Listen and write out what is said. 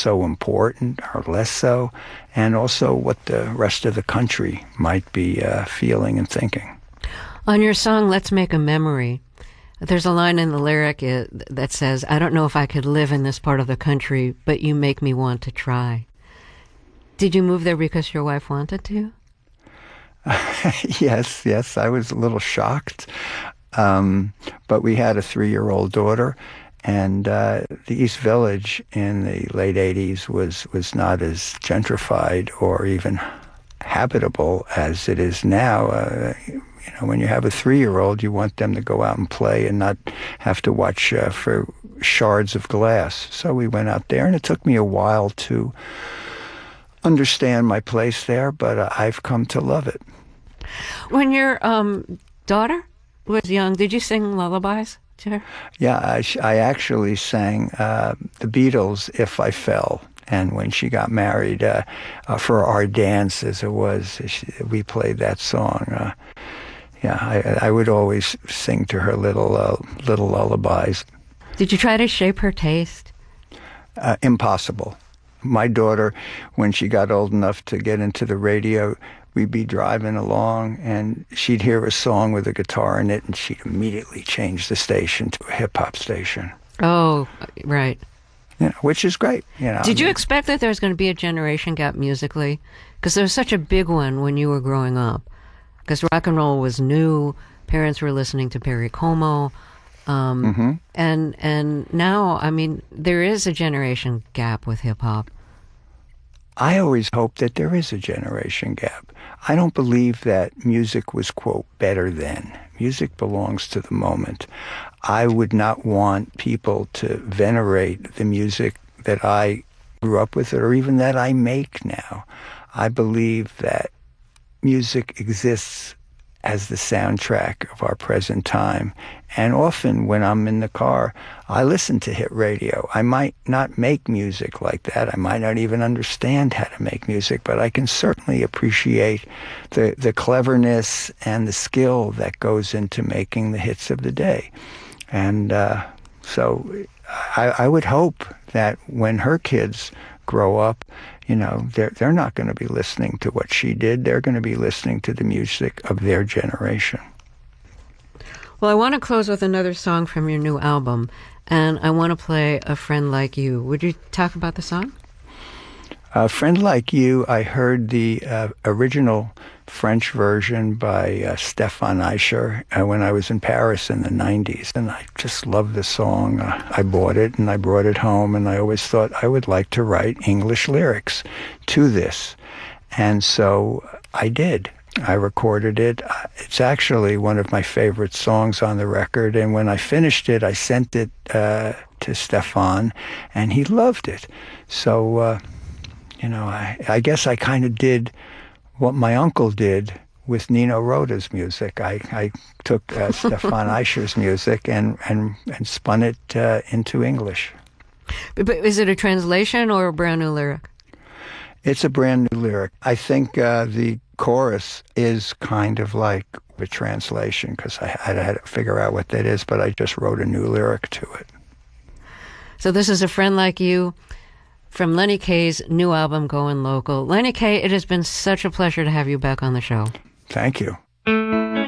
so important or less so, and also what the rest of the country might be feeling and thinking. On your song, Let's Make a Memory, there's a line in the lyric that says, I don't know if I could live in this part of the country, but you make me want to try. Did you move there because your wife wanted to? Yes, I was a little shocked. But we had a 3-year-old daughter, and the East Village in the late 80s was not as gentrified or even habitable as it is now. When you have a 3-year-old, you want them to go out and play and not have to watch for shards of glass. So we went out there, and it took me a while to understand my place there, but I've come to love it. When your daughter was young, did you sing lullabies to her? Yeah, I actually sang the Beatles' If I Fell. And when she got married, for our dance, as it was, we played that song. I would always sing to her little lullabies. Did you try to shape her taste? Impossible. My daughter, when she got old enough to get into the radio, we'd be driving along, and she'd hear a song with a guitar in it, and she'd immediately change the station to a hip-hop station. Oh, right. Which is great. Did you expect that there was going to be a generation gap musically? Because there was such a big one when you were growing up. Because rock and roll was new, parents were listening to Perry Como, and now, I mean, there is a generation gap with hip-hop. I always hope that there is a generation gap. I don't believe that music was, quote, better then. Music belongs to the moment. I would not want people to venerate the music that I grew up with or even that I make now. I believe that music exists as the soundtrack of our present time. And often when I'm in the car, I listen to hit radio. I might not make music like that. I might not even understand how to make music, but I can certainly appreciate the cleverness and the skill that goes into making the hits of the day. And so I would hope that when her kids grow up, they're not going to be listening to what she did. They're going to be listening to the music of their generation. Well, I want to close with another song from your new album, and I want to play A Friend Like You. Would you talk about the song? A Friend Like You, I heard the original French version by Stéphane Eicher when I was in Paris in the 90s, and I just loved the song. I bought it, and I brought it home, and I always thought I would like to write English lyrics to this. And so I did. I recorded it. It's actually one of my favorite songs on the record, and when I finished it, I sent it to Stéphane, and he loved it. So, I guess I kind of did what my uncle did with Nino Rota's music. I took Stéphane Eicher's music and spun it into English. But is it a translation or a brand new lyric? It's a brand new lyric. I think the chorus is kind of like a translation because I had to figure out what that is, but I just wrote a new lyric to it. So this is A Friend Like You from Lenny Kaye's new album, Going Local. Lenny Kaye, it has been such a pleasure to have you back on the show. Thank you.